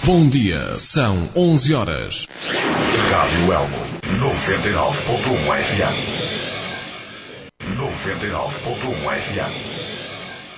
Bom dia, são 11 horas. Rádio Elmo, 99.1 FM. 99.1 FM.